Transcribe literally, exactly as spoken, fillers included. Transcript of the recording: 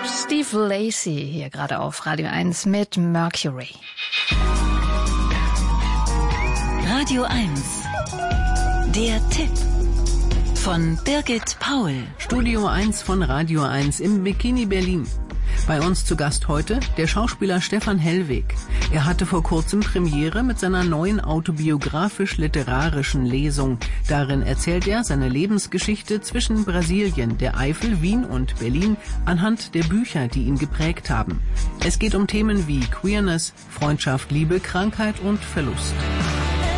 Steve Lacy hier gerade auf Radio eins mit Mercury. Radio eins. Der Tipp von Birgit Paul. Studio eins von Radio eins im Bikini Berlin. Bei uns zu Gast heute der Schauspieler Stefan Hellwig. Er hatte vor kurzem Premiere mit seiner neuen autobiografisch-literarischen Lesung. Darin erzählt er seine Lebensgeschichte zwischen Brasilien, der Eifel, Wien und Berlin anhand der Bücher, die ihn geprägt haben. Es geht um Themen wie Queerness, Freundschaft, Liebe, Krankheit und Verlust.